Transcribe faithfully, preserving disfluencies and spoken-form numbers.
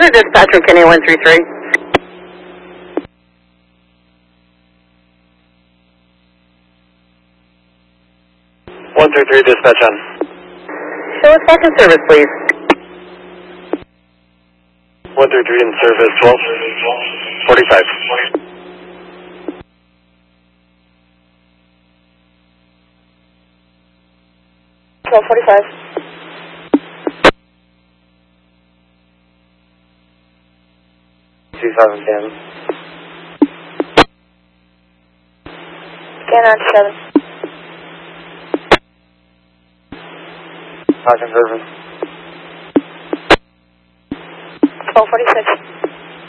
to dispatch from Kenny one three three. one three three, dispatch on. Show us back in service, please. one three three in service, twelve forty-five. twelve forty-five. two thousand ten. Scan on seven. Back in service. twelve forty-six.